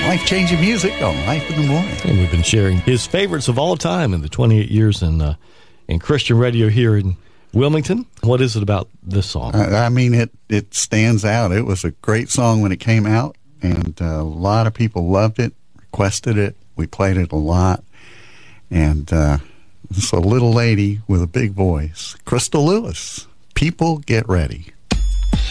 Life-changing music on Life in the Morning. And we've been sharing his favorites of all time in the 28 years in Christian radio here in Wilmington. What is it about this song? I mean, it stands out. It was a great song when it came out, and a lot of people loved it, requested it. We played it a lot. And it's a little lady with a big voice, Crystal Lewis. People, get ready.